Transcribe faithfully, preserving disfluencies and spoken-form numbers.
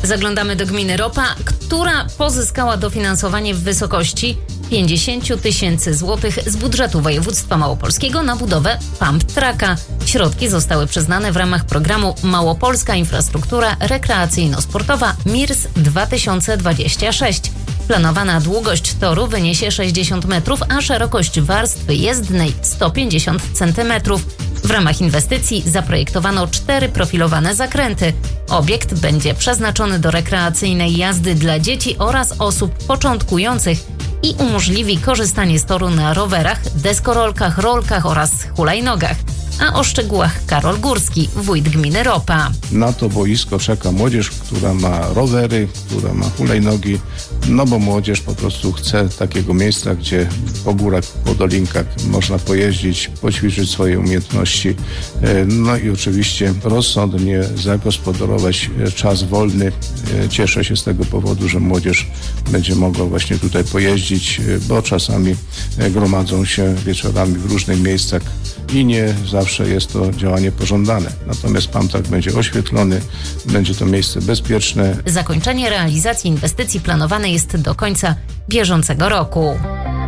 Zaglądamy do gminy Ropa, która pozyskała dofinansowanie w wysokości pięćdziesiąt tysięcy złotych z budżetu województwa małopolskiego na budowę pump tracka. Środki zostały przyznane w ramach programu Małopolska Infrastruktura Rekreacyjno-Sportowa M I R S dwa tysiące dwadzieścia sześć. Planowana długość toru wyniesie sześćdziesiąt metrów, a szerokość warstwy jezdnej sto pięćdziesiąt centymetrów. W ramach inwestycji zaprojektowano cztery profilowane zakręty. Obiekt będzie przeznaczony do rekreacyjnej jazdy dla dzieci oraz osób początkujących i umożliwi korzystanie z toru na rowerach, deskorolkach, rolkach oraz hulajnogach. A o szczegółach Karol Górski, wójt gminy Ropa. Na to boisko czeka młodzież, która ma rowery, która ma hulajnogi, no bo młodzież po prostu chce takiego miejsca, gdzie po górach, po dolinkach można pojeździć, poćwiczyć swoje umiejętności, no i oczywiście rozsądnie zagospodarować czas wolny. Cieszę się z tego powodu, że młodzież będzie mogła właśnie tutaj pojeździć, bo czasami gromadzą się wieczorami w różnych miejscach i nie zawsze jest to działanie pożądane. Natomiast pump track będzie oświetlony, będzie to miejsce bezpieczne. Zakończenie realizacji inwestycji planowane jest do końca bieżącego roku.